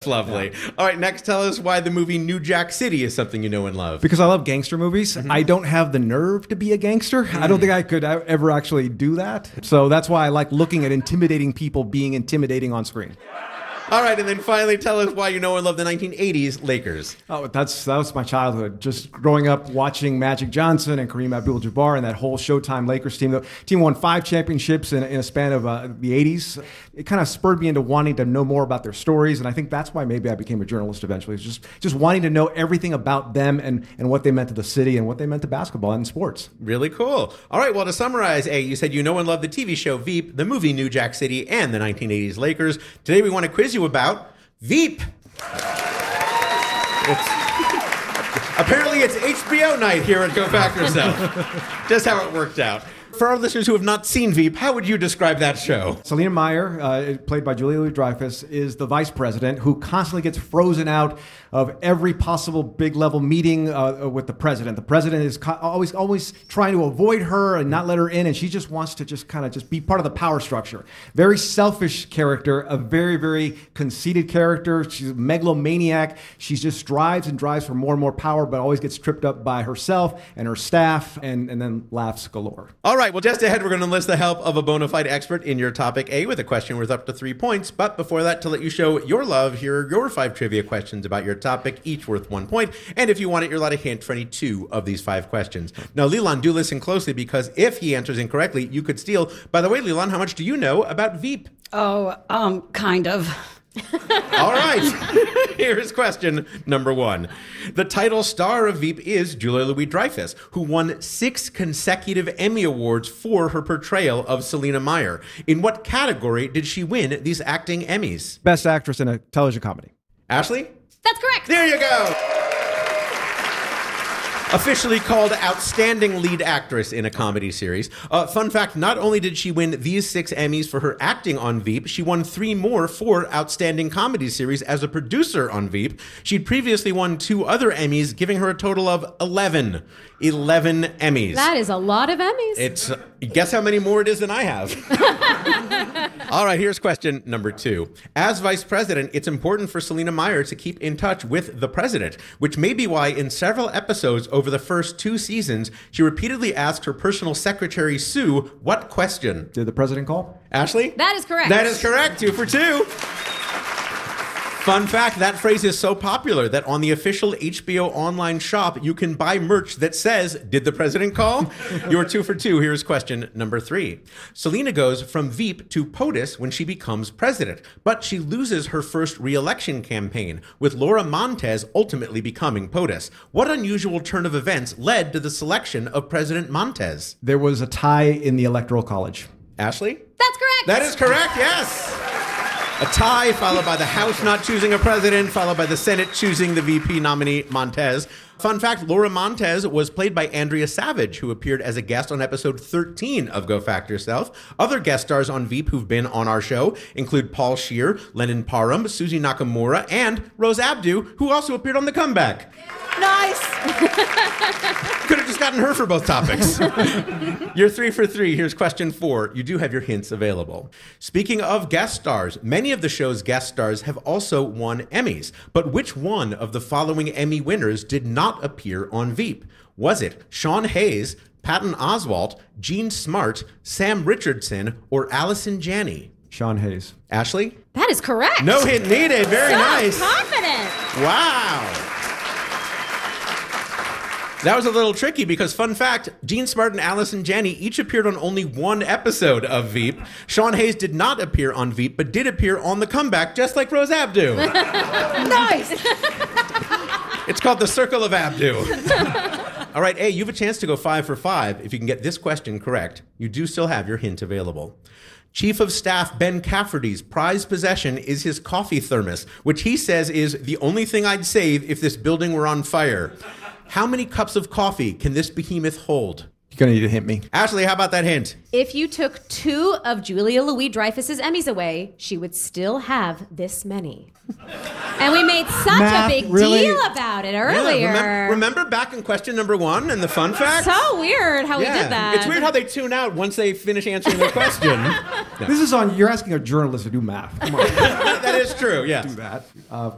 lovely. All right, next, tell us why the movie New Jack City is something you know and love. Because I love gangster movies. I don't have the nerve to be a gangster. I don't think I could ever actually do that. So that's why I like looking at intimidating people being intimidating on screen. All right, and then finally, tell us why you know and love the 1980s Lakers. Oh, that was my childhood. Just growing up watching Magic Johnson and Kareem Abdul-Jabbar and that whole Showtime Lakers team. The team won 5 championships in a span of the 80s. It kind of spurred me into wanting to know more about their stories, and I think that's why maybe I became a journalist eventually. It's just wanting to know everything about them and what they meant to the city and what they meant to basketball and sports. Really cool. All right, well, to summarize, you said you know and love the TV show Veep, the movie New Jack City, and the 1980s Lakers. Today we want to quiz you about Veep. Apparently it's HBO night here at Go Fact Yourself. Just how it worked out. For our listeners who have not seen Veep, how would you describe that show? Selena Meyer, played by Julia Louis-Dreyfus, is the vice president who constantly gets frozen out of every possible big-level meeting with the president. The president is always trying to avoid her and not let her in, and she just wants to just be part of the power structure. Very selfish character, a very, very conceited character. She's a megalomaniac. She just strives for more and more power, but always gets tripped up by herself and her staff, and then laughs galore. All right, well, just ahead, we're going to enlist the help of a bona fide expert in your topic A with a question worth up to 3 points. But before that, to let you show your love, here are your 5 trivia questions about your topic, each worth 1 point. And if you want it, you're allowed a hint for any 2 of these 5 questions. Now, Leland, do listen closely, because if he answers incorrectly, you could steal. By the way, Leland, how much do you know about Veep? Oh, kind of. All right. Here's question number 1. The title star of Veep is Julia Louis-Dreyfus, who won 6 consecutive Emmy Awards for her portrayal of Selena Meyer. In what category did she win these acting Emmys? Best actress in a television comedy. Ashley? That's correct. There you go. Officially called Outstanding Lead Actress in a Comedy Series. Fun fact, not only did she win these 6 Emmys for her acting on Veep, she won 3 more for Outstanding Comedy Series as a producer on Veep. She'd previously won 2 other Emmys, giving her a total of 11 Emmys. That is a lot of Emmys. Guess how many more it is than I have. All right, here's question number 2. As vice president, it's important for Selena Meyer to keep in touch with the president, which may be why in several episodes over the first 2 seasons, she repeatedly asked her personal secretary, Sue, what question? Did the president call? Ashley? That is correct. That is correct. 2 for 2. Fun fact, that phrase is so popular that on the official HBO online shop, you can buy merch that says, did the president call? You're 2 for 2. Here's question number 3. Selena goes from Veep to POTUS when she becomes president, but she loses her first re-election campaign, with Laura Montez ultimately becoming POTUS. What unusual turn of events led to the selection of President Montez? There was a tie in the Electoral College. Ashley? That's correct. That is correct, yes. A tie, followed by the House not choosing a president, followed by the Senate choosing the VP nominee, Montez. Fun fact, Laura Montez was played by Andrea Savage, who appeared as a guest on episode 13 of Go Fact Yourself. Other guest stars on Veep who've been on our show include Paul Scheer, Lennon Parham, Susie Nakamura, and Rose Abdu, who also appeared on The Comeback. Nice. Could have just gotten her for both topics. You're 3 for 3. Here's question 4. You do have your hints available. Speaking of guest stars, many of the show's guest stars have also won Emmys. But which one of the following Emmy winners did not appear on Veep? Was it Sean Hayes, Patton Oswalt, Gene Smart, Sam Richardson, or Allison Janney? Sean Hayes. Ashley? That is correct. No hint needed. Very nice. Confident. Wow. That was a little tricky because, fun fact, Gene Smart and Allison Janney each appeared on only 1 episode of Veep. Sean Hayes did not appear on Veep, but did appear on The Comeback, just like Rose Abdu. Nice. It's called The Circle of Abdu. All right, A, you have a chance to go 5 for 5 if you can get this question correct. You do still have your hint available. Chief of Staff Ben Cafferty's prized possession is his coffee thermos, which he says is the only thing I'd save if this building were on fire. How many cups of coffee can this behemoth hold? You're going to need to hint me. Ashley, how about that hint? If you took 2 of Julia Louis-Dreyfus's Emmys away, she would still have this many. And we made such a big deal about it earlier. Yeah, remember back in question number 1 and the fun fact? So weird how we did that. It's weird how they tune out once they finish answering the question. No. This is on, you're asking a journalist to do math. Come on. That is true, yes. Do that.